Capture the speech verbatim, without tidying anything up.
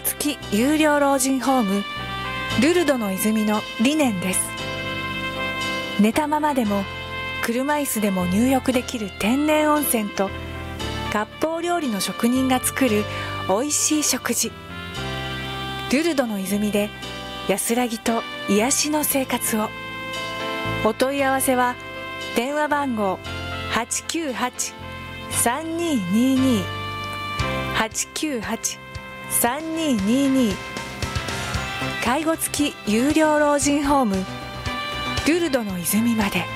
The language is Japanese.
付き有料老人ホームルルドの泉の理念です。寝たままでも車椅子でも入浴できる天然温泉と割烹料理の職人が作るおいしい食事。ルルドの泉で安らぎと癒しの生活を。お問い合わせは電話番号 はちきゅうはち さんにーにーにー はちきゅうはち さんにーにーにー 介護付き有料老人ホームルルドの泉まで。